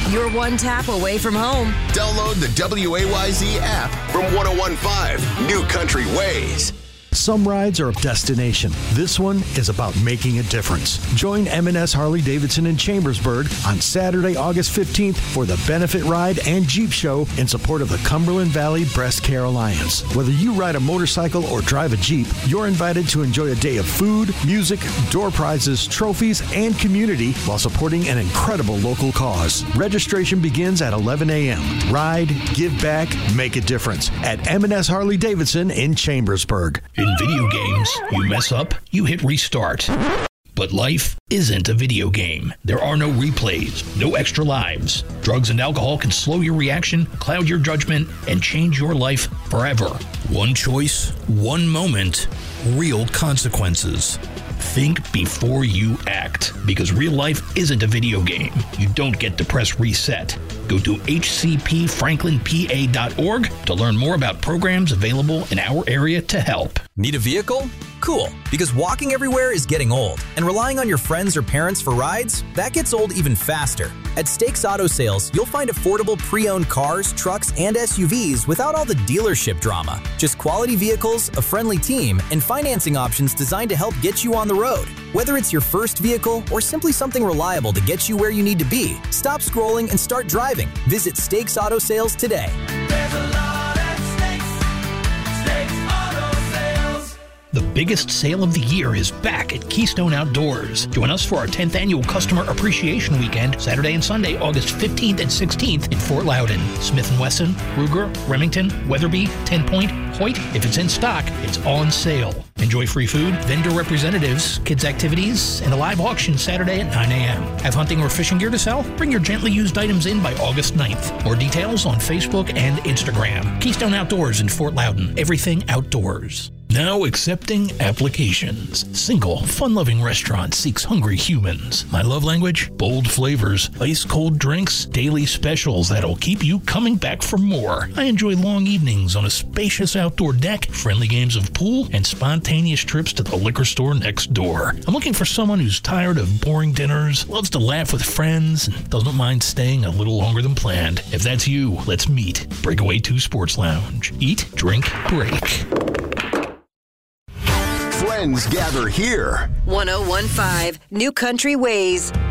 You're one tap away from home. Download the WAYZ app from 101.5 New Country Ways. Some rides are a destination. This one is about making a difference. Join M&S Harley-Davidson in Chambersburg on Saturday, August 15th for the Benefit Ride and Jeep Show in support of the Cumberland Valley Breast Care Alliance. Whether you ride a motorcycle or drive a Jeep, you're invited to enjoy a day of food, music, door prizes, trophies, and community while supporting an incredible local cause. Registration begins at 11 a.m. Ride, give back, make a difference at M&S Harley-Davidson in Chambersburg. In video games, you mess up, you hit restart. But life isn't a video game. There are no replays, no extra lives. Drugs and alcohol can slow your reaction, cloud your judgment, and change your life forever. One choice, one moment, real consequences. Think before you act, because real life isn't a video game. You don't get to press reset. Go to hcpfranklinpa.org to learn more about programs available in our area to help. Need a vehicle? Cool, because walking everywhere is getting old, and relying on your friends or parents for rides, that gets old even faster. At Stakes Auto Sales, you'll find affordable pre-owned cars, trucks, and SUVs without all the dealership drama. Just quality vehicles, a friendly team, and financing options designed to help get you on the road. Whether it's your first vehicle or simply something reliable to get you where you need to be, stop scrolling and start driving. Visit Stakes Auto Sales today. There's a lot at Stakes Auto Sales. The biggest sale of the year is back at Keystone Outdoors. Join us for our 10th annual Customer Appreciation Weekend, Saturday and Sunday, August 15th and 16th in Fort Loudon. Smith & Wesson, Ruger, Remington, Weatherby, 10-Point, Hoyt. If it's in stock, it's on sale. Enjoy free food, vendor representatives, kids' activities, and a live auction Saturday at 9 a.m. Have hunting or fishing gear to sell? Bring your gently used items in by August 9th. More details on Facebook and Instagram. Keystone Outdoors in Fort Loudon. Everything outdoors. Now accepting applications. Single, fun-loving restaurant seeks hungry humans. My love language? Bold flavors, ice-cold drinks, daily specials that'll keep you coming back for more. I enjoy long evenings on a spacious outdoor deck, friendly games of pool, and spontaneous trips to the liquor store next door. I'm looking for someone who's tired of boring dinners, loves to laugh with friends, and doesn't mind staying a little longer than planned. If that's you, let's meet. Breakaway 2 Sports Lounge. Eat, drink, break. Friends gather here. 101.5 New Country Ways.